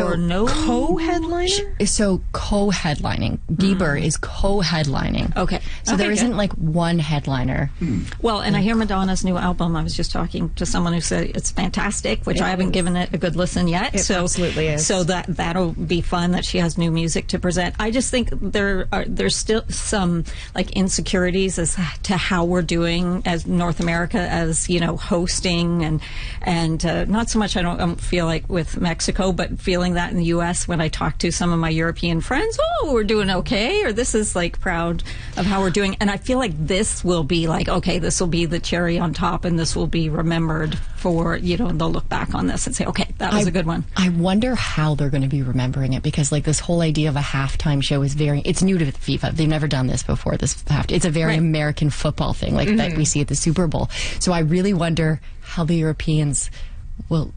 or no co-headliner? So co-headlining. Bieber is co-headlining. Okay. So there isn't like one headliner. Well, and I hear Madonna's new album. I was just talking to someone who said it's fantastic, which I haven't given it a good listen yet. It absolutely is. So that'll be fun that she has new music to present. I just think there's still some like insecurities as to how we're doing as North America, as hosting and not so much. I don't feel like with Mexico, but feeling that in the U.S. when I talk to some of my European friends. Oh, we're doing okay, or this is like proud of how we're doing. And I feel like this will be like, okay, this will be the cherry on top, and this will be remembered for they'll look back on this and say, okay, that was a good one. I wonder how they're going to be remembering it, because like this whole idea of a halftime show is it's new to FIFA. They've never done this before. It's a very American football thing, like that we see at the Super Bowl. So I really wonder how the Europeans will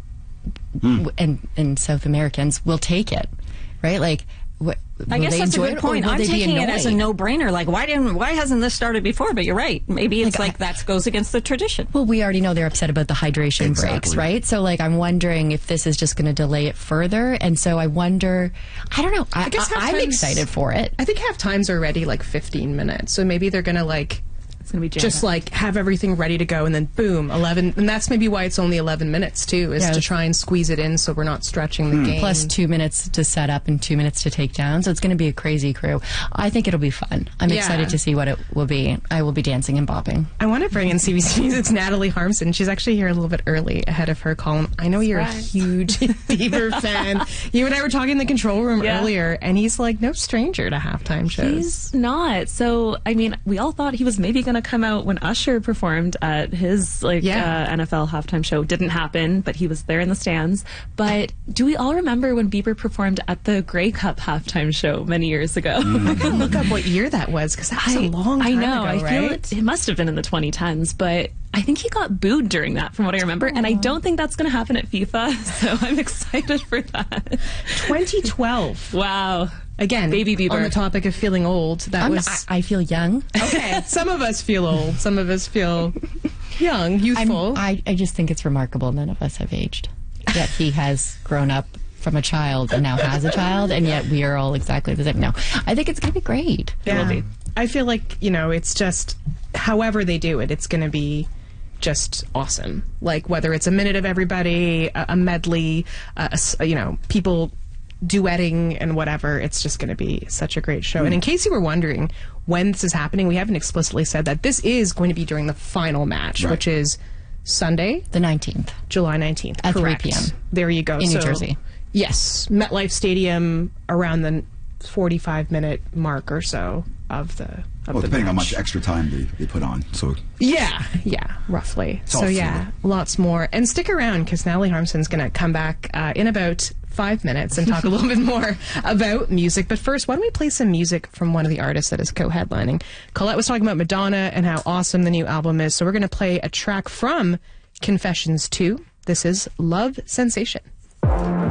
and South Americans will take it, right? Like, I guess that's a good point. I'm taking it as a no-brainer. Like, why hasn't this started before? But you're right. Maybe it's like that goes against the tradition. Well, we already know they're upset about the hydration breaks, right? So, like, I'm wondering if this is just going to delay it further. And so I wonder, I don't know. I guess I'm excited for it. I think half times are already like 15 minutes. So maybe they're going to like... It's going to be just like have everything ready to go, and then boom, 11. And that's maybe why it's only 11 minutes too, is to try and squeeze it in so we're not stretching the game. Plus 2 minutes to set up and 2 minutes to take down. So it's going to be a crazy crew. I think it'll be fun. I'm excited to see what it will be. I will be dancing and bopping. I want to bring in CBC Music's Natalie Harmson. She's actually here a little bit early ahead of her column. I know you're a huge Bieber fan. You and I were talking in the control room earlier, and he's like no stranger to halftime shows. He's not. So, I mean, we all thought he was maybe going to come out when Usher performed at his NFL halftime show. Didn't happen, but he was there in the stands. But do we all remember when Bieber performed at the Grey Cup halftime show many years ago? I gotta look up what year that was, because that was a long time ago, I feel it must have been in the 2010s, but I think he got booed during that, from what I remember, and I don't think that's going to happen at FIFA, so I'm excited for that. 2012. Wow. Again, Baby Bieber. On the topic of feeling old, I feel young. Okay, some of us feel old. Some of us feel young, youthful. I just think it's remarkable none of us have aged. Yet he has grown up from a child and now has a child, and yet we are all exactly the same. No, I think it's going to be great. Yeah. It will be. I feel like, it's just, however they do it, it's going to be just awesome. Like, whether it's a minute of everybody, a medley, people duetting and whatever, it's just going to be such a great show. And in case you were wondering when this is happening, we haven't explicitly said that this is going to be during the final match, which is Sunday, the 19th, July 19th, at correct. 3 p.m. There you go. In New Jersey. Yes, MetLife Stadium, around the 45-minute mark or so of the depending on how much extra time they put on. So yeah, roughly. So lots more. And stick around, because Natalie Harmson's going to come back in about 5 minutes and talk a little bit more about music. But first, why don't we play some music from one of the artists that is co-headlining? Colette was talking about Madonna and how awesome the new album is. So we're going to play a track from Confessions 2. This is Love Sensation.